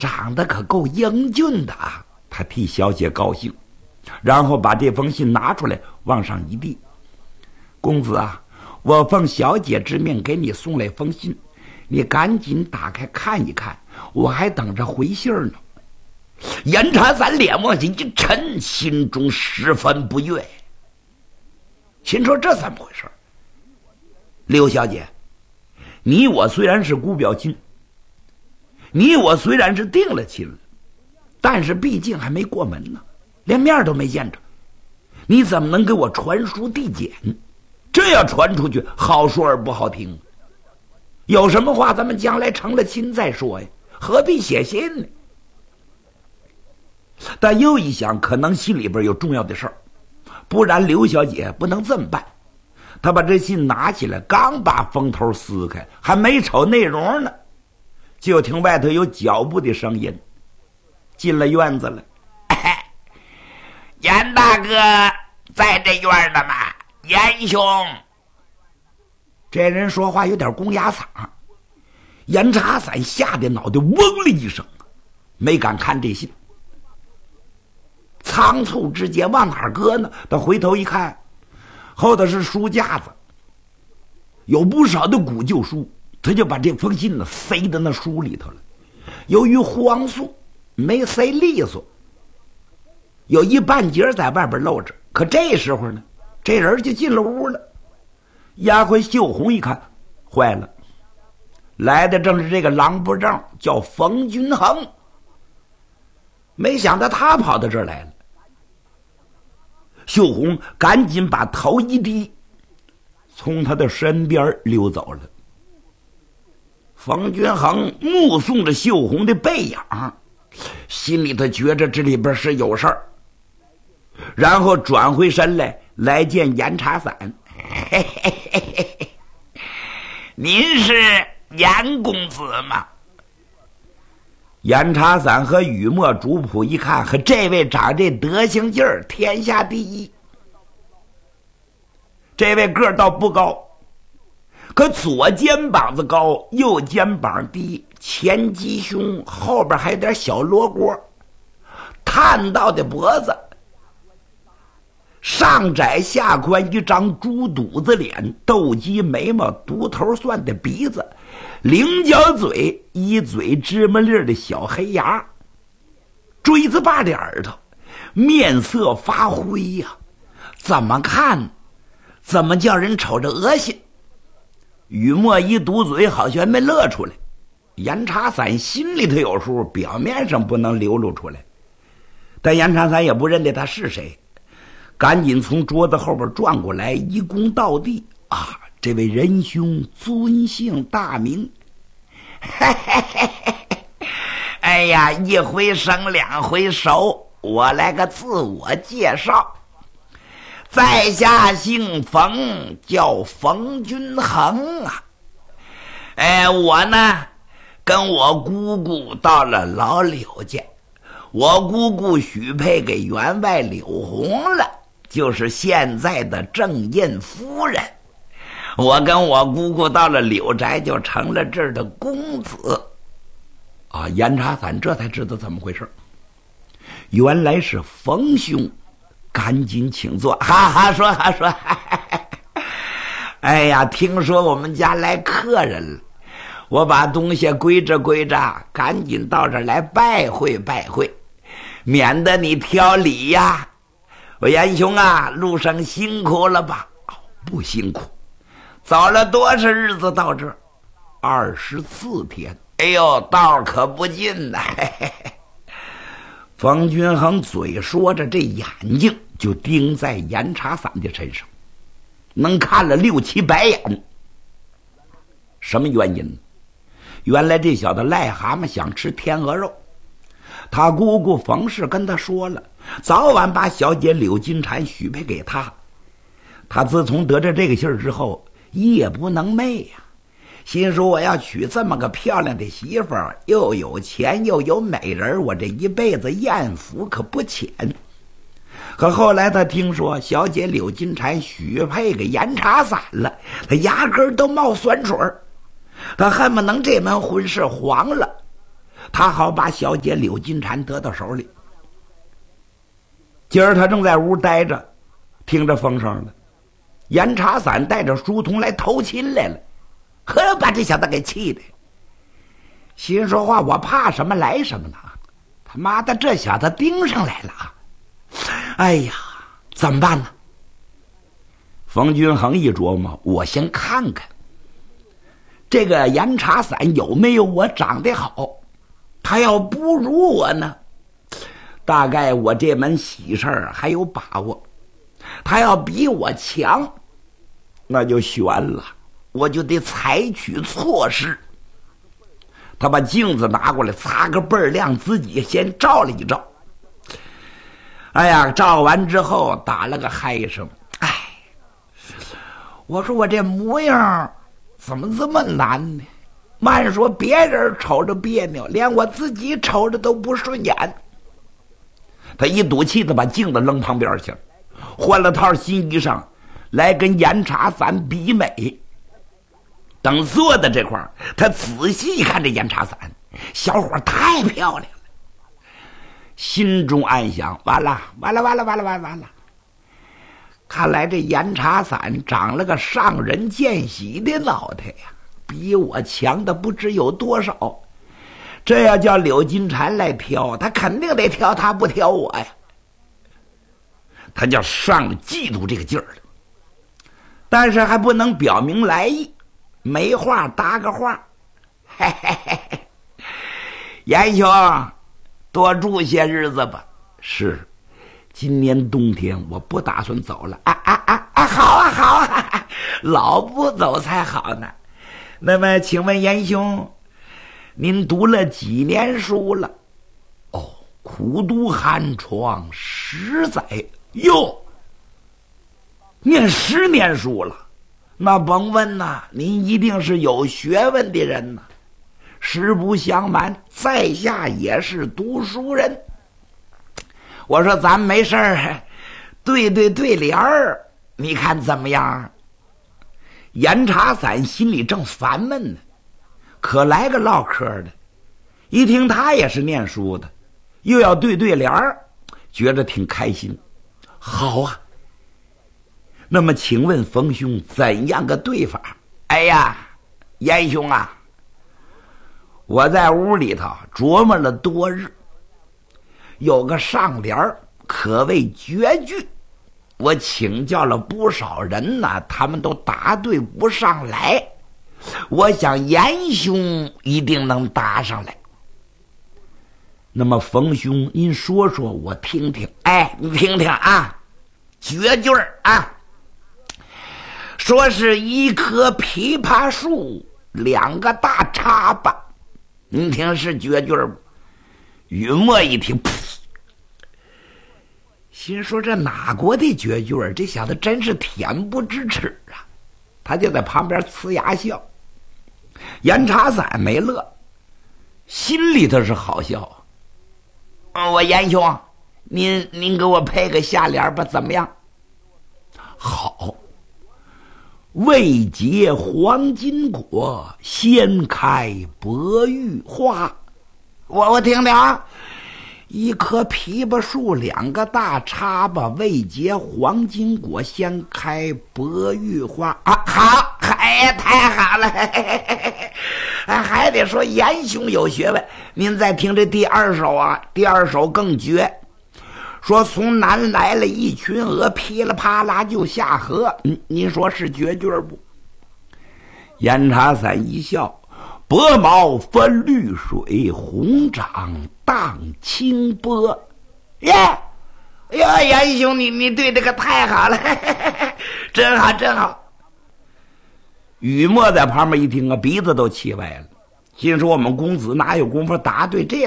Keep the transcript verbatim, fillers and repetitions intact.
长得可够英俊的啊！他替小姐高兴，然后把这封信拿出来往上一递：“公子啊，我奉小姐之命给你送来封信，你赶紧打开看一看，我还等着回信呢。”严查三脸往下一沉，心中十分不悦，心说这怎么回事？刘小姐，你我虽然是姑表亲，你我虽然是定了亲了，但是毕竟还没过门呢，连面都没见着，你怎么能给我传书递简？这要传出去，好说而不好听。有什么话咱们将来成了亲再说呀，何必写信呢？但又一想，可能心里边有重要的事儿，不然刘小姐不能这么办。他把这信拿起来，刚把封头撕开，还没瞅内容呢，就听外头有脚步的声音，进了院子了。 严大哥在这院呢吗？严兄。 这人说话有点公鸭嗓，严查伞吓得脑袋嗡了一声，没敢看这信。仓促之间往哪儿搁呢？他回头一看，后头是书架子，有不少的古旧书，他就把这封信呢塞到那书里头了。由于荒肃，没塞利索，有一半截在外边露着。可这时候呢，这人就进了屋了。丫鬟秀红一看，坏了，来的正是这个郎不正，叫冯君衡。没想到他跑到这儿来了。秀红赶紧把头一低，从他的身边溜走了。冯君衡目送着秀红的背影，心里头觉着这里边是有事儿，然后转回身来来见严查伞。 嘿嘿嘿嘿嘿，您是严公子吗？ 严查伞和雨墨主仆一看，和这位长这德行劲儿，天下第一。这位个儿倒不高，可左肩膀子高，右肩膀低，前鸡胸，后边还有点小罗锅，探到的脖子，上窄下宽，一张猪肚子脸，斗鸡眉毛，独头蒜的鼻子，菱角嘴，一嘴芝麻粒的小黑牙，锥子把的耳朵，面色发灰呀、啊，怎么看怎么叫人瞅着恶心。雨墨一嘟嘴，好像没乐出来。严查伞心里头有数，表面上不能流露出来，但严查伞也不认得他是谁，赶紧从桌子后边转过来，一躬到地啊！这位仁兄尊姓大名？ 哎呀，一回生两回熟，我来个自我介绍。在下姓冯，叫冯君衡啊。哎，我呢跟我姑姑到了老柳家，我姑姑许配给员外柳红了，就是现在的正印夫人。我跟我姑姑到了柳宅，就成了这儿的公子。 啊，严查伞这才知道怎么回事，原来是冯兄，赶紧请坐。 哈哈，说哈说。哎呀，听说我们家来客人了，我把东西归置归置，赶紧到这儿来拜会拜会，免得你挑理呀。我严兄啊，路上辛苦了吧？ 哦，不辛苦。 走了多少日子到这儿？ 二十四天。 哎呦，道可不近呐！ 冯君衡嘴说着，这眼睛就盯在严查伞的身上，能看了六七百眼。什么原因呢？原来这小子癞蛤蟆想吃天鹅肉，他姑姑冯氏跟他说了，早晚把小姐柳金蝉许配给他。他自从得着这个信儿之后，夜不能寐呀、啊，心说我要娶这么个漂亮的媳妇儿，又有钱又有美人，我这一辈子艳福可不浅。可后来他听说小姐柳金蝉许配给严查伞了，他压根儿都冒酸水，他恨不能这门婚事黄了。 他好把小姐柳金蝉得到手里。今儿他正在屋待着，听着风声了，严茶伞带着书童来偷亲来了，呵，把这小子给气的，心说话我怕什么来什么呢？他妈的，这小子盯上来了！哎呀，怎么办呢？冯君衡一琢磨，我先看看这个严茶伞有没有我长得好，他要不如我呢，大概我这门喜事儿还有把握，他要比我强，那就悬了，我就得采取措施。他把镜子拿过来擦个倍儿亮，自己先照了一照。哎呀，照完之后打了个嗨声，哎，我说我这模样怎么这么难呢？慢说别人瞅着别扭，连我自己瞅着都不顺眼。他一赌气的把镜子扔旁边去了，换了套新衣裳来跟严茶伞比美。等坐在这块儿，他仔细看这严茶伞，小伙太漂亮了，心中暗想：完了，完了，完了，完了，完了，完了！看来这严茶伞长了个上人见喜的脑袋呀，比我强的不知有多少。这要叫柳金蝉来挑，他肯定得挑他，不挑我呀。他叫上了嫉妒这个劲儿了，但是还不能表明来意。没话搭个话，嘿嘿嘿嘿，严兄，多住些日子吧。是，今年冬天我不打算走了。啊啊啊啊！好啊好啊，老不走才好呢。那么，请问严兄，您读了几年书了？哦，苦读寒窗十载。哟，念十年书了。那甭问呐，您一定是有学问的人呐。实不相瞒，在下也是读书人。我说咱没事儿对对对联儿，你看怎么样？严茶伞心里正烦闷呢，可来个唠嗑的，一听他也是念书的，又要对对联儿，觉得挺开心。好啊，那么请问冯兄怎样个对法？哎呀，严兄啊，我在屋里头琢磨了多日，有个上联可谓绝句，我请教了不少人呢，他们都答对不上来，我想严兄一定能答上来。那么冯兄您说说我听听。哎，你听听啊，绝句啊，说是一棵枇杷树，两个大叉巴，您听是绝句不？雨墨一听，心说这哪国的绝句？这小子真是恬不知耻啊！他就在旁边呲牙笑。严茶伞没乐，心里头是好笑。嗯，我严兄，您您给我配个下联吧，怎么样？好。未结黄金果，先开白玉花。我我听听啊，一棵枇杷树，两个大叉巴，未结黄金果，先开白玉花啊！好，哎，太好了，嘿嘿嘿嘿，还得说严兄有学问。您再听这第二首啊，第二首更绝。说从南来了一群鹅，噼里啪啦就下河。嗯，您说是绝句不？严茶伞一笑，薄毛分绿水，红掌荡清波。耶，呀，严兄，你你对这个太好了，嘿嘿嘿，真好真好。雨墨在旁边一听啊，鼻子都气歪了，心说我们公子哪有功夫答对这